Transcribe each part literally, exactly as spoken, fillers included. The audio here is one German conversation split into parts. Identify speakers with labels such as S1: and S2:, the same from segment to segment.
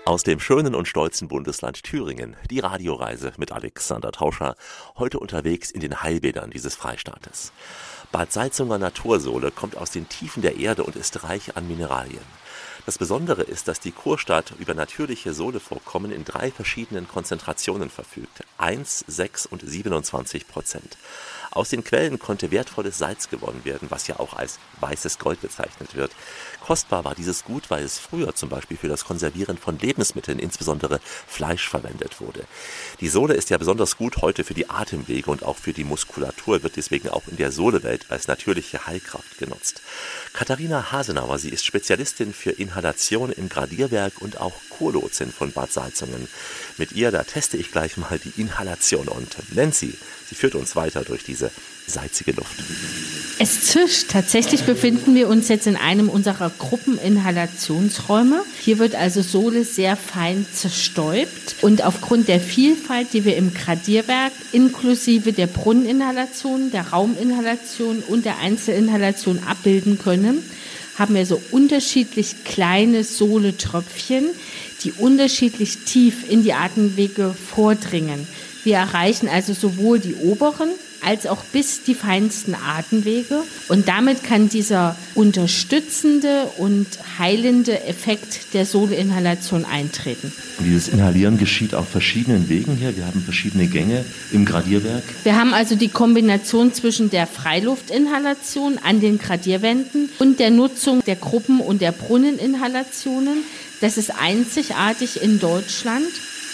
S1: Aus dem schönen und stolzen Bundesland Thüringen, die Radioreise mit Alexander Tauscher, heute unterwegs in den Heilbädern dieses Freistaates. Bad Salzunger Natursohle kommt aus den Tiefen der Erde und ist reich an Mineralien. Das Besondere ist, dass die Kurstadt über natürliche Sohlevorkommen in drei verschiedenen Konzentrationen verfügt, eins, sechs und siebenundzwanzig Prozent. Aus den Quellen konnte wertvolles Salz gewonnen werden, was ja auch als weißes Gold bezeichnet wird. Kostbar war dieses Gut, weil es früher zum Beispiel für das Konservieren von Lebensmitteln, insbesondere Fleisch, verwendet wurde. Die Sohle ist ja besonders gut heute für die Atemwege und auch für die Muskulatur, wird deswegen auch in der Sohlewelt als natürliche Heilkraft genutzt. Katharina Hasenauer, sie ist Spezialistin für Inhalation im Gradierwerk und auch Kurlotsin von Bad Salzungen. Mit ihr, da teste ich gleich mal die Inhalation und Nancy, sie führt uns weiter durch diese salzige Luft.
S2: Es zischt. Tatsächlich befinden wir uns jetzt in einem unserer Gruppeninhalationsräume. Hier wird also Sohle sehr fein zerstäubt. Und aufgrund der Vielfalt, die wir im Gradierwerk inklusive der Brunneninhalation, der Rauminhalation und der Einzelinhalation abbilden können, haben wir so unterschiedlich kleine Sohletröpfchen, die unterschiedlich tief in die Atemwege vordringen. Wir erreichen also sowohl die oberen als auch bis die feinsten Atemwege. Und damit kann dieser unterstützende und heilende Effekt der Sohleinhalation eintreten.
S1: Und dieses Inhalieren geschieht auf verschiedenen Wegen hier. Wir haben verschiedene Gänge im Gradierwerk.
S2: Wir haben also die Kombination zwischen der Freiluftinhalation an den Gradierwänden und der Nutzung der Gruppen- und der Brunneninhalationen. Das ist einzigartig in Deutschland.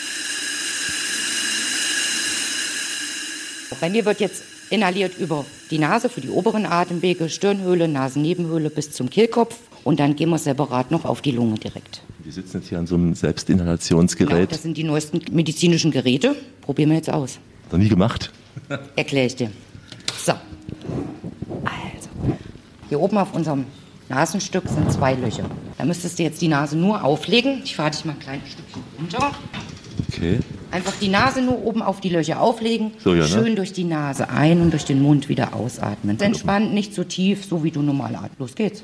S3: Bei mir wird jetzt inhaliert über die Nase für die oberen Atemwege, Stirnhöhle, Nasennebenhöhle bis zum Kehlkopf und dann gehen wir separat noch auf die Lunge direkt.
S1: Wir sitzen jetzt hier an so einem Selbstinhalationsgerät.
S3: Genau, das sind die neuesten medizinischen Geräte. Probieren wir jetzt aus.
S1: Noch nie gemacht?
S3: Erkläre ich dir. So, also hier oben auf unserem Nasenstück sind zwei Löcher. Da müsstest du jetzt die Nase nur auflegen. Ich fahre dich mal ein kleines Stückchen runter.
S1: Okay.
S3: Einfach die Nase nur oben auf die Löcher auflegen,
S1: so, ja, ne?
S3: Schön durch die Nase ein und durch den Mund wieder ausatmen. Entspannt, nicht so tief, so wie du normal atmest. Los geht's.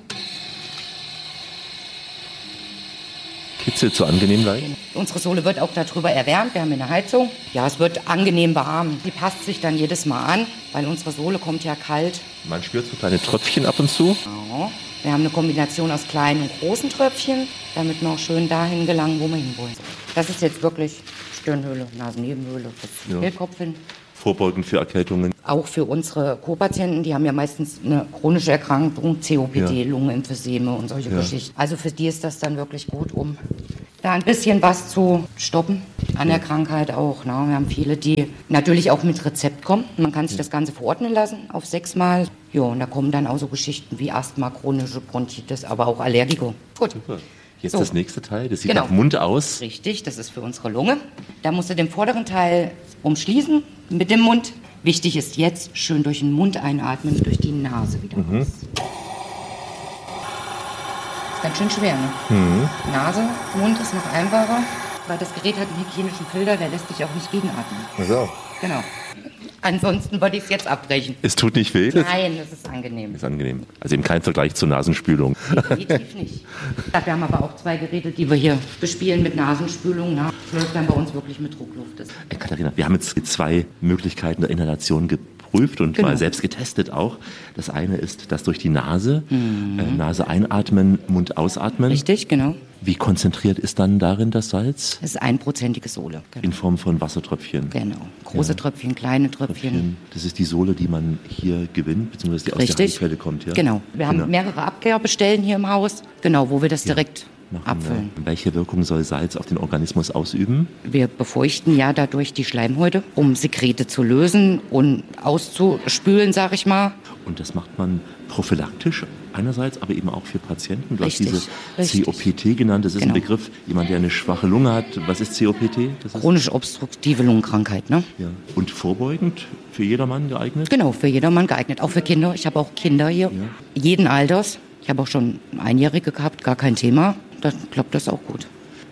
S1: Kitzelt so angenehm leicht?
S3: Unsere Sohle wird auch darüber erwärmt, wir haben eine Heizung. Ja, es wird angenehm warm. Die passt sich dann jedes Mal an, weil unsere Sohle kommt ja kalt.
S1: Man spürt so kleine Tröpfchen ab und zu.
S3: Genau. Wir haben eine Kombination aus kleinen und großen Tröpfchen, damit wir auch schön dahin gelangen, wo wir hinwollen. Das ist jetzt wirklich Stirnhöhle, Nasennebenhöhle, bis zum Kehlkopf hin.
S1: Vorbeugend für Erkältungen.
S3: Auch für unsere Co-Patienten, die haben ja meistens eine chronische Erkrankung, C O P D, ja. Lungenemphyseme und solche ja. Geschichten. Also für die ist das dann wirklich gut, um da ein bisschen was zu stoppen an der Krankheit auch. Ne? Wir haben viele, die natürlich auch mit Rezept kommen. Man kann sich das Ganze verordnen lassen auf sechsmal. Ja, und da kommen dann auch so Geschichten wie Asthma, chronische Bronchitis, aber auch Allergiker. Gut.
S1: Super. Jetzt so. Das nächste Teil, das sieht
S3: genau.
S1: nach Mund aus.
S3: Richtig, das ist für unsere Lunge. Da musst du den vorderen Teil umschließen mit dem Mund. Wichtig ist jetzt schön durch den Mund einatmen, durch die Nase wieder
S1: mhm.
S3: raus. Ist ganz schön schwer, ne?
S1: Mhm.
S3: Nase, Mund ist noch einfacher, weil das Gerät hat einen hygienischen Filter, der lässt sich auch nicht gegenatmen.
S1: Ach so.
S3: Genau. Ansonsten würde ich es jetzt abbrechen.
S1: Es tut nicht weh?
S3: Nein, das ist angenehm.
S1: Das ist angenehm. Also eben kein Vergleich zur Nasenspülung.
S3: Definitiv nicht. Wir haben aber auch zwei Geräte, die wir hier bespielen mit Nasenspülung. Das läuft dann bei uns wirklich mit Druckluft.
S1: Hey Katharina, wir haben jetzt zwei Möglichkeiten der Inhalation geprüft und genau. mal selbst getestet auch. Das eine ist das durch die Nase. Mhm. Äh, Nase einatmen, Mund ausatmen.
S3: Richtig, genau.
S1: Wie konzentriert ist dann darin das Salz?
S3: Das ist einprozentige Sohle.
S1: Genau. In Form von Wassertröpfchen?
S3: Genau. Große ja. Tröpfchen, kleine Tröpfchen. Tröpfchen.
S1: Das ist die Sohle, die man hier gewinnt, beziehungsweise die aus
S3: Richtig.
S1: der Heilquelle kommt. Ja?
S3: Genau. Wir haben genau. mehrere Abkerbestellen hier im Haus, genau, wo wir das direkt
S1: ja.
S3: abfüllen.
S1: Wir. Welche Wirkung soll Salz auf den Organismus ausüben?
S3: Wir befeuchten ja dadurch die Schleimhäute, um Sekrete zu lösen und auszuspülen, sag ich mal.
S1: Und das macht man prophylaktisch einerseits, aber eben auch für Patienten. Du
S3: richtig,
S1: hast diese
S3: richtig.
S1: C O P T genannt. Das ist genau. ein Begriff, jemand, der eine schwache Lunge hat. Was ist C O P T? Das ist
S3: chronisch obstruktive Lungenkrankheit. Ne?
S1: Ja. Und vorbeugend für jedermann geeignet?
S3: Genau, für jedermann geeignet. Auch für Kinder. Ich habe auch Kinder hier, ja. jeden Alters. Ich habe auch schon Einjährige gehabt, gar kein Thema. Da klappt das auch gut.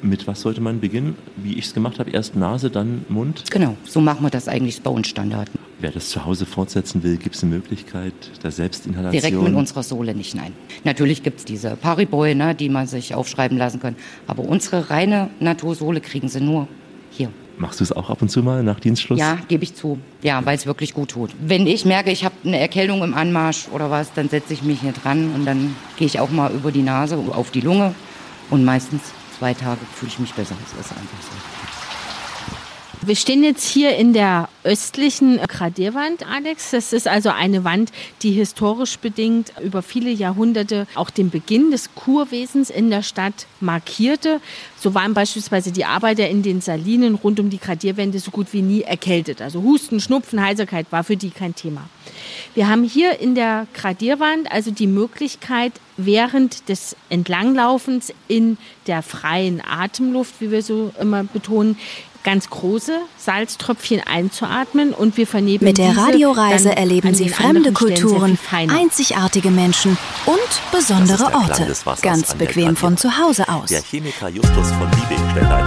S1: Mit was sollte man beginnen? Wie ich es gemacht habe, erst Nase, dann Mund?
S3: Genau, so machen wir das eigentlich bei uns Standard.
S1: Wer das zu Hause fortsetzen will, gibt es eine Möglichkeit der Selbstinhalation?
S3: Direkt mit unserer Sohle nicht, nein. Natürlich gibt es diese Pariboy, ne, die man sich aufschreiben lassen kann. Aber unsere reine Natursohle kriegen sie nur hier.
S1: Machst du es auch ab und zu mal nach Dienstschluss?
S3: Ja, gebe ich zu. Ja, weil es wirklich gut tut. Wenn ich merke, ich habe eine Erkältung im Anmarsch oder was, dann setze ich mich hier dran und dann gehe ich auch mal über die Nase auf die Lunge. Und meistens zwei Tage fühle ich mich besser. Das ist einfach so.
S2: Wir stehen jetzt hier in der östlichen Gradierwand, Alex. Das ist also eine Wand, die historisch bedingt über viele Jahrhunderte auch den Beginn des Kurwesens in der Stadt markierte. So waren beispielsweise die Arbeiter in den Salinen rund um die Gradierwände so gut wie nie erkältet. Also Husten, Schnupfen, Heiserkeit war für die kein Thema. Wir haben hier in der Gradierwand also die Möglichkeit, während des Entlanglaufens in der freien Atemluft, wie wir so immer betonen, ganz große Salztröpfchen einzuatmen und wir vernehmen
S4: Mit der
S2: diese
S4: Radioreise
S2: dann
S4: erleben
S2: an
S4: Sie
S2: den
S4: fremde
S2: anderen Stellen
S4: Kulturen,
S2: sehr viel feiner.
S4: einzigartige Menschen und besondere
S1: Das ist der Klang
S4: Orte.
S1: des Wassers
S4: Ganz
S1: an der
S4: bequem von
S1: Gradierwand.
S4: zu Hause aus.
S1: Der Chemiker Justus von Liebig stellt ein